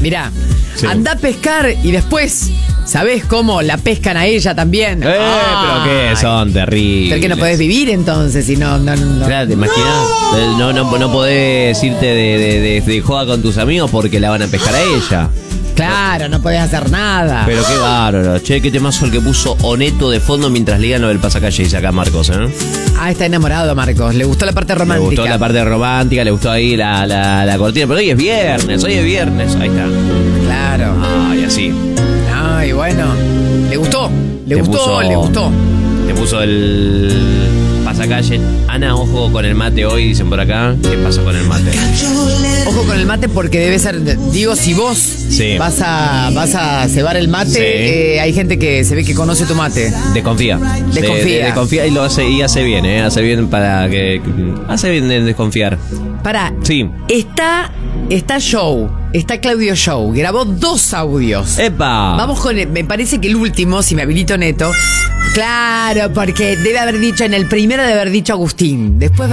Mirá, anda a pescar y después, ¿sabés cómo la pescan a ella también? Pero qué, son terribles. ¿Por qué no podés vivir entonces si no? Claro, ¿te imaginas? No podés irte de joda con tus amigos porque la van a pescar a ella. Claro, no podés hacer nada. Pero qué bárbaro. Che, qué temazo el que puso Oneto de fondo mientras leían lo del pasacalle, dice acá Marcos, ¿eh? Está enamorado Marcos. Le gustó la parte romántica. Le gustó la parte romántica, le gustó ahí la cortina. Pero hoy es viernes. Ahí está. Claro. Ay, así. Ay, bueno. Le gustó. Le gustó. Te puso el pasacalle. Ana, ojo con el mate hoy, dicen por acá. ¿Qué pasa con el mate? Ojo con el mate porque debe ser, digo, si vos vas a cebar el mate, hay gente que se ve que conoce tu mate. Desconfía. Desconfía y lo hace, y hace bien, hace bien para que... Hace bien en desconfiar. Sí. Está Show, está Claudio Show, grabó 2 audios. ¡Epa! Vamos con, me parece que el último, si me habilito Neto. Claro, porque debe haber dicho, en el primero debe haber dicho Agustín. Después